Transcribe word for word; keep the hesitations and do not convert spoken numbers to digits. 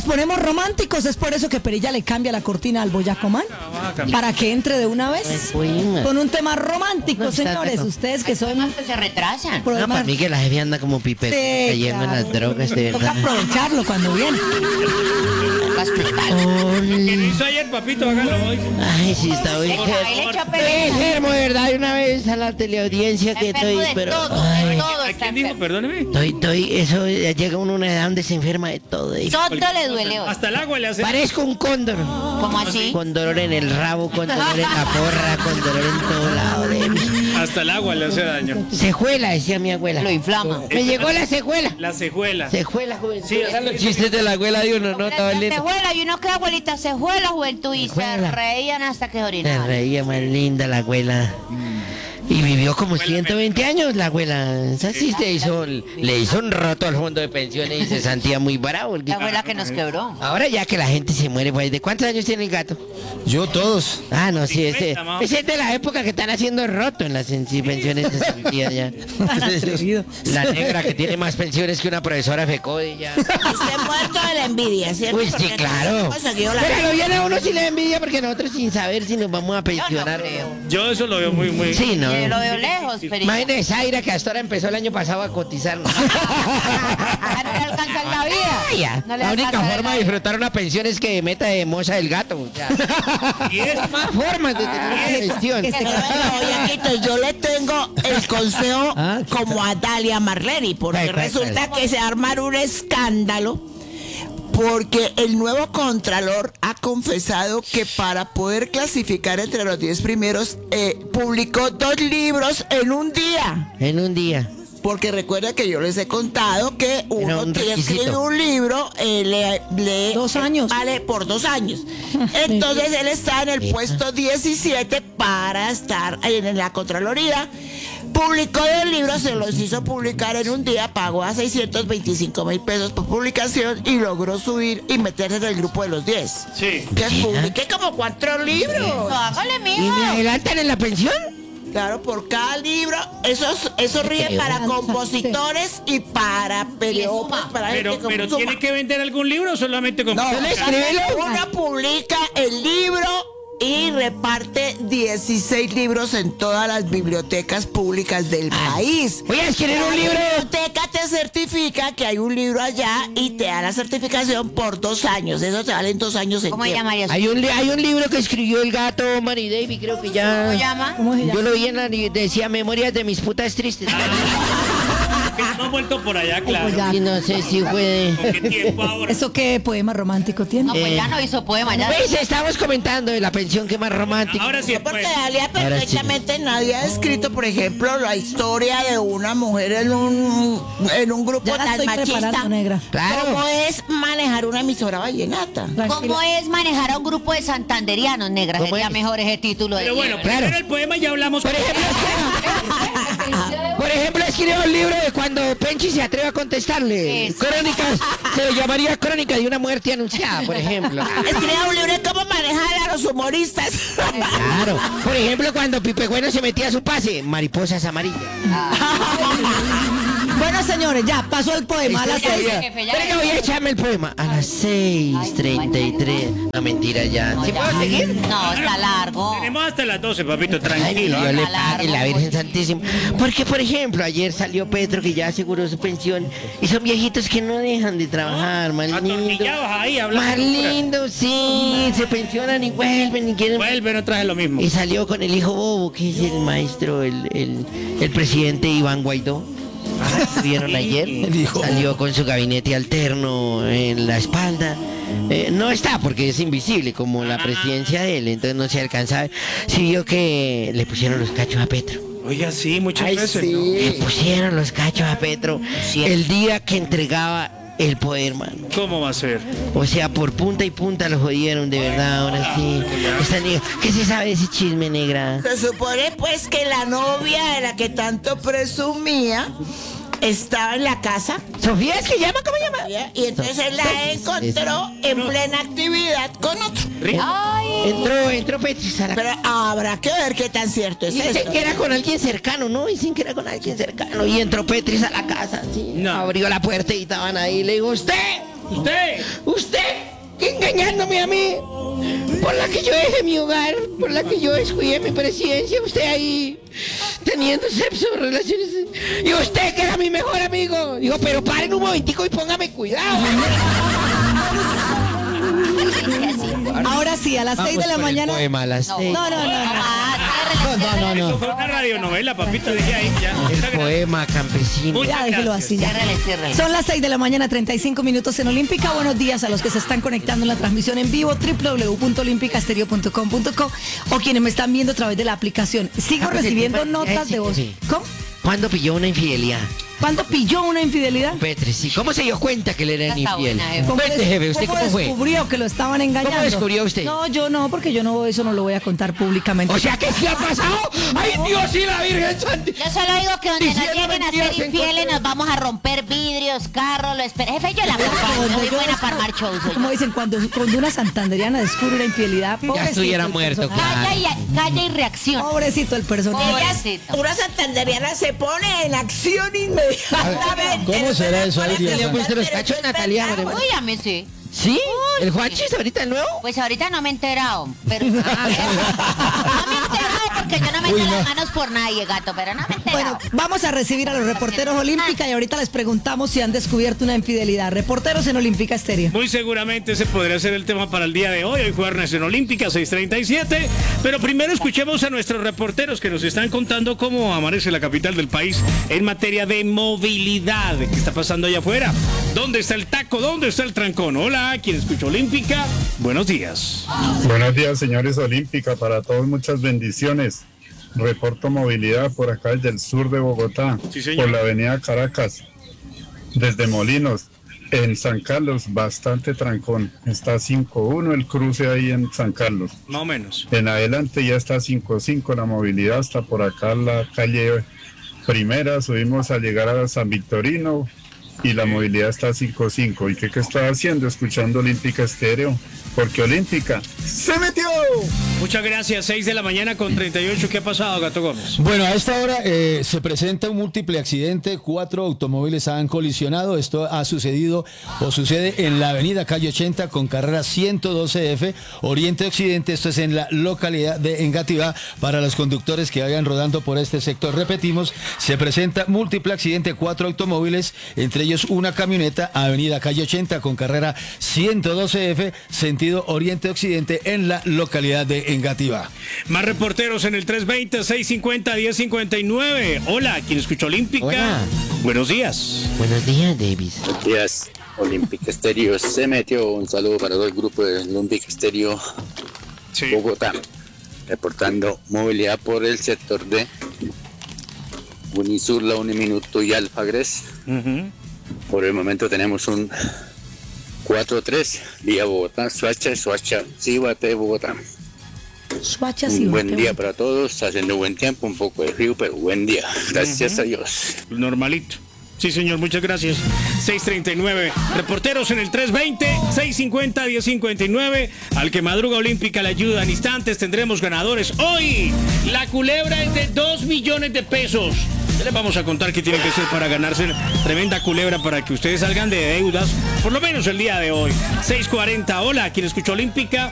ponemos románticos, es por eso que Perilla le cambia la cortina al Boyacomán, para que entre de una vez con un tema romántico, señores. Ustedes que son... que se retrasan. No, para mí que la jefe anda como pipe, Sí, cayendo claro. en las drogas, de Toca verdad. aprovecharlo cuando viene. ¿Qué hizo ayer, papito? Hágalo hoy. Ay, sí, está bien. Ahí le echó Estoy pereza. enfermo, de verdad, de una vez a la teleaudiencia que Enfermo estoy, de pero... todo, ay, de todo ¿A está quién dijo? enfermo. Perdóneme. estoy, estoy, eso, ya llega uno a una edad donde se enferma de todo. y Todo le duele hoy. Hasta el agua le hace. Parezco un cóndor. ¿Cómo así? Con dolor en el rabo, con dolor en la porra, con dolor en todo lado. de- Hasta el agua le hace daño. Cejuela, decía mi abuela. Lo inflama. Me llegó la cejuela. La cejuela. Cejuela, joven. Sí, Eran los chistes de la abuela de uno, no, estaba Se lindo. juela y uno que abuelita se juela juventud y se Cejuela. reían hasta que Se orinaban. reía más linda la abuela. Y vivió como ciento veinte años la abuela. Esa sí le hizo, le hizo un roto al fondo de pensiones y se sentía muy bravo. La abuela que nos quebró. Ahora ya que la gente se muere, pues, ¿de cuántos años tiene el gato? Yo todos. Ah, no, sí, ese, cincuenta, más o ese es de la época que están haciendo roto en las en- sí, pensiones de sentía ya. Atrevido. La negra que tiene más pensiones que una profesora FECODE ya. Usted muerto de la envidia, ¿cierto? Uy, sí, Porque claro. hemos conseguido la- Pero lo viene a uno si le da envidia porque nosotros sin saber si nos vamos a pensionar. creo. Yo eso lo veo muy, muy. Sí, no. Yo lo veo lejos, pero Imagínese Zaira que hasta ahora empezó el año pasado a cotizar. ¿no? ya no le alcanza en la vida. Ay, ya. No le La única alcanza en forma la de vida. disfrutar una pensión es que meta de moza del gato. O sea, Y es más formas de tener una pensión. Que se Pero bueno, Boyaquito, yo le tengo el consejo Ah, ¿qué como a Dalia Marleri, porque ¿Cuál, cuál, resulta que se armaron un escándalo porque el nuevo Contralor ha confesado que para poder clasificar entre los diez primeros eh, publicó dos libros en un día. En un día. Porque recuerda que yo les he contado que uno un tiene que requisito. escribir un libro, eh, le, le- Dos años. vale por dos años. Entonces él está en el Epa. puesto diecisiete para estar en la Contraloría. Publicó dos libros, se los hizo publicar en un día, pagó a seiscientos veinticinco mil pesos por publicación y logró subir y meterse en el grupo de los diez. Sí. Que publiqué como cuatro libros. No, hágale, ¿Y me mijo. adelantan en la pensión? Claro, por cada libro, eso, eso ríe para compositores y para periodistas, para Pero, gente pero como ¿tiene que vender algún libro o solamente con.? No, ¿Solo escríbelo? uno publica el libro y reparte dieciséis libros en todas las bibliotecas públicas del país. Voy a escribir un La libro. biblioteca te certifica que hay un libro allá y te da la certificación por dos años. Eso te vale en dos años en ¿Cómo se tiempo. llamaría? Hay un, li- hay un libro que escribió el gato Mary David, creo que ya. ¿Cómo se llama? ¿Cómo se Yo llama? lo vi en la li- decía Memorias de mis putas tristes. Que no ha vuelto por allá, claro. pues ya. Y no sé si fue. ¿Con qué tiempo ahora? ¿Eso qué poema romántico tiene? No, pues Eh. ya no hizo poema, ya. ¿Ves? Estamos comentando de la pensión que más romántica. Ahora sí, Porque pues. Dalia Ahora sí. perfectamente nadie ha escrito, por ejemplo, la historia de una mujer en un, en un grupo Ya la tan estoy machista. preparando, negra. Claro. ¿Cómo es manejar una emisora vallenata? ¿Cómo es manejar a un grupo de santanderianos, negra? ¿Cómo Sería es? mejor ese título de Pero bueno, libro. Claro. primero el poema y ya hablamos. Por ejemplo, Por ejemplo, escribió un libro de cuando Penchi se atreve a contestarle. Eso. Crónicas, se llamaría Crónica de una muerte anunciada, por ejemplo. Escribía un libro de cómo manejar a los humoristas. Claro. Por ejemplo, cuando Pipe Bueno se metía a su pase, mariposas amarillas. Bueno, señores, ya pasó el poema a las Espera, seis. jefe, ya espera que voy a echarme el poema. A las seis treinta y tres. No, mentira, ya. ¿Sí puedo seguir? No, está largo. Tenemos hasta las doce, papito, Ay, tranquilo. Dios ¿ah? le Está largo, pague la Virgen pues. Santísima. Porque, por ejemplo, ayer salió Petro que ya aseguró su pensión. Y son viejitos que no dejan de trabajar, más lindo. Atornillados ahí, hablando. Más locura. lindo, sí. Se pensionan y vuelven y quieren. Vuelve, no traje lo mismo. Y salió con el hijo bobo, que es el maestro, el, el, el presidente Iván Guaidó. ¿Vieron ayer? Salió con su gabinete alterno en la espalda. Eh, no está porque es invisible como la presidencia de él, entonces no se alcanza a ver. Sí vio que le pusieron los cachos a Petro. Oiga, sí, muchas Ay, veces. sí. ¿no? Le pusieron los cachos a Petro el día que entregaba el poder, mano. ¿Cómo va a ser? O sea, por punta y punta lo jodieron, de verdad, ahora sí. Esta niña- ¿Qué se sabe de ese chisme, negra? Se supone pues que la novia de la que tanto presumía estaba en la casa ¿Sofía es que llama? ¿Cómo llama? y entonces él la encontró en plena actividad con otro. Ay, Entró, entró Petris a la Pero habrá que ver qué tan cierto es Dicen eso. que era con alguien cercano, ¿no? Dicen que era con alguien cercano. Y entró Petris a la casa, sí. No. Abrió la puerta y estaban ahí. Le digo, ¿usted? ¡Usted! ¿Usted? Engañándome a mí. Por la que yo dejé mi hogar, por la que yo descuidé mi presidencia, usted ahí teniendo sexo, relaciones. Y usted que era mi mejor amigo. Digo, pero paren un momentico y póngame cuidado. Ahora sí, a las seis de la mañana. Poema a las No, seis. No, no, no, no. No, no, no, Eso no. fue una radionovela, papito, dije ahí ya. Esa gran- Poema campesino. Muchas Ya, déjelo gracias. así. Ya. Ciérrele, ciérrele. Son las seis de la mañana, treinta y cinco minutos en Olímpica. Buenos días a los que se están conectando en la transmisión en vivo, doble u doble u doble u punto olímpica estéreo punto com punto co, o quienes me están viendo a través de la aplicación. Sigo Ah, pues, recibiendo el- notas de voz. sí. ¿Cómo? ¿Cuándo pilló una infidelidad? ¿Cuándo pilló una infidelidad? Petre, sí. ¿Cómo se dio cuenta que le eran Está infiel? buena, jefe. ¿Cómo, Cuente, des- jefe, ¿usted cómo cómo fue? descubrió que lo estaban engañando? ¿Cómo descubrió usted? No, yo no, porque yo no, eso no lo voy a contar públicamente. O sea, ¿qué se ha pasado? ¡Ay, Dios y la Virgen Santa! Yo solo digo que donde nos Diciendo lleguen a mentiras ser en infieles contra- nos vamos a romper vidrios, carros, lo espera. Jefe, yo la acompaño, Cuando soy yo buena descubro- para armar shows. soy Como yo. dicen, cuando, cuando una santanderiana descubre una infidelidad, pobrecito estuviera el muerto, personaje. Calla y, calla y reacción. Pobrecito el personaje. Pobrecito. Una santanderiana se pone en acción inmediatamente. ¿Cómo será eso? Ay, Dios ¿Le santo. muestro los cachos, Natalia? Uy, a mí sí. ¿Sí? ¿El Juanchis ahorita el nuevo? Pues ahorita no me he enterado, pero... no me he enterado porque yo no meto Uy, no. las manos por nadie, gato, pero no me he enterado. Bueno, vamos a recibir a los reporteros Olímpica y ahorita les preguntamos si han descubierto una infidelidad. Reporteros en Olímpica Estéreo. Muy seguramente ese podría ser el tema para el día de hoy. Hoy jueves en Olímpica, seis treinta y siete. Pero primero escuchemos a nuestros reporteros que nos están contando cómo amanece la capital del país en materia de movilidad. ¿Qué está pasando allá afuera? ¿Dónde está el taco? ¿Dónde está el trancón? Hola, ¿quién escucha Olímpica? Buenos días. Buenos días, señores Olímpica. Para todos, muchas bendiciones. Reporto movilidad por acá desde el sur de Bogotá, Sí, señor. por la avenida Caracas, desde Molinos. En San Carlos, bastante trancón. Está cinco uno el cruce ahí en San Carlos. Más o menos. En adelante ya está cinco cinco la movilidad hasta por acá la calle Primera. Subimos a llegar a San Victorino y la movilidad está cinco cinco. ¿Y qué, qué está haciendo? Escuchando Olímpica Estéreo. Porque Olímpica se metió. Muchas gracias. seis de la mañana con treinta y ocho. ¿Qué ha pasado, Gato Gómez? Bueno, a esta hora eh, se presenta un múltiple accidente. Cuatro automóviles han colisionado. Esto ha sucedido o sucede en la avenida Calle ochenta con carrera ciento doce F, Oriente-Occidente. Esto es en la localidad de Engativá. Para los conductores que vayan rodando por este sector, repetimos, se presenta múltiple accidente. Cuatro automóviles, entre ellos una camioneta, avenida Calle ochenta con carrera ciento doce F, sentido Oriente-Occidente en la localidad de Engativá. Más reporteros en el tres veinte, seiscientos cincuenta, diez cincuenta y nueve. Hola, ¿quién escucha Olímpica? Hola. Buenos días. Buenos días, Davis. Buenos días, Olímpica Estéreo se metió. Un saludo para todo el grupo de Olímpica Estéreo Sí. Bogotá, reportando movilidad por el sector de Unisur, La Uniminuto y Alfagres. Ujú. Por el momento tenemos un cuatro tres vía Bogotá, Suacha, Suacha, Cíbate, Bogotá. Suacha, Un sí, buen Mateo. día para todos, está haciendo buen tiempo, un poco de frío, pero buen día. Gracias a Dios. Normalito. Sí, señor, muchas gracias. seis treinta y nueve. Reporteros en el tres veinte, seiscientos cincuenta, diez cincuenta y nueve. Al que madruga Olímpica le ayuda. En instantes tendremos ganadores. Hoy, la culebra es de dos millones de pesos. Ya les vamos a contar qué tienen que hacer para ganarse tremenda culebra para que ustedes salgan de deudas, por lo menos el día de hoy. seis cuarenta. Hola, ¿quién escuchó Olímpica?